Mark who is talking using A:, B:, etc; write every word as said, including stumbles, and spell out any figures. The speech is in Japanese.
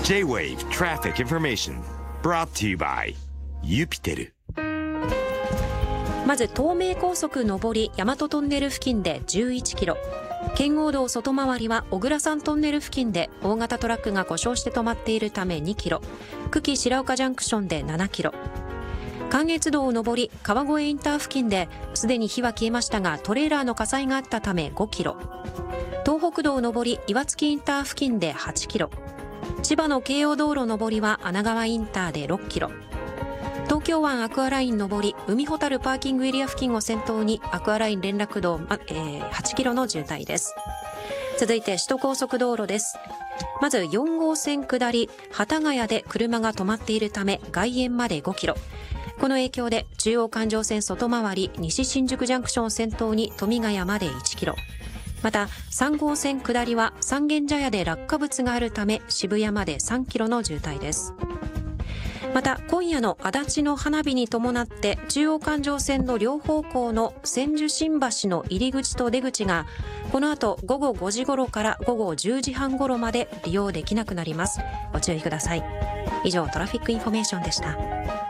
A: J-Wave Traffic Information brought to you by ユピテル。
B: まず東名高速上り大和トンネル付近でじゅういちキロ、圏央道外回りは小倉山トンネル付近で大型トラックが故障して止まっているためにキロ、久喜白岡ジャンクションでななキロ、関越道上り川越インター付近ですでに火は消えましたがトレーラーの火災があったためごキロ、東北道上り岩槻インター付近ではちキロ、千葉の京葉道路上りは穴川インターでろっキロ、東京湾アクアライン上り海ほたるパーキングエリア付近を先頭にアクアライン連絡道、えー、はちキロの渋滞です。続いて首都高速道路です。まずよん号線下り幡ヶ谷で車が止まっているため外苑までごキロ、この影響で中央環状線外回り西新宿ジャンクションを先頭に富ヶ谷までいちキロ、またさん号線下りは三軒茶屋で落下物があるため渋谷までさんキロの渋滞です。また今夜の足立の花火に伴って中央環状線の両方向の千住新橋の入り口と出口がこの後午後ごじ頃から午後じゅうじはん頃まで利用できなくなります。ご注意ください。以上トラフィックインフォメーションでした。